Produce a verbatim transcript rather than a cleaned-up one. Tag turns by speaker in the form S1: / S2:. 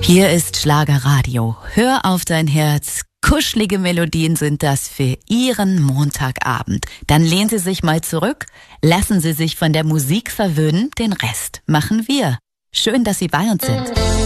S1: Hier ist Schlagerradio. Hör auf dein Herz. Kuschelige Melodien sind das für Ihren Montagabend. Dann lehnen Sie sich mal zurück, lassen Sie sich von der Musik verwöhnen, den Rest machen wir. Schön, dass Sie bei uns sind.